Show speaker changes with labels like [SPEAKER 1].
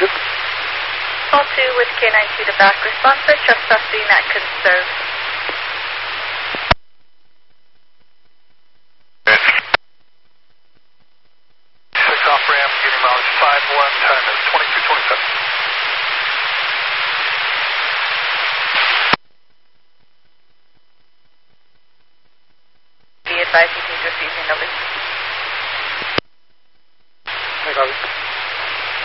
[SPEAKER 1] Call 2 with K92 to back. Response for trespass being at conserve.
[SPEAKER 2] Off ramp, getting mileage 51, time is 22:27.
[SPEAKER 1] Be advised he's refusing over.
[SPEAKER 2] Hey, copy.